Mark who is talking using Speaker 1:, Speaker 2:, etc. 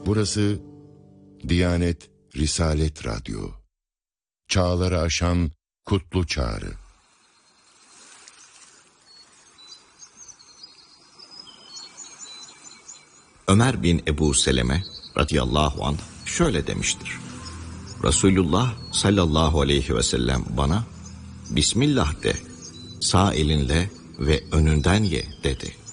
Speaker 1: Burası Diyanet Risalet Radyo. Çağları aşan kutlu çağrı.
Speaker 2: Ömer bin Ebu Seleme radıyallahu anh şöyle demiştir. Resulullah sallallahu aleyhi ve sellem bana Bismillah de, sağ elinle ve önünden ye dedi.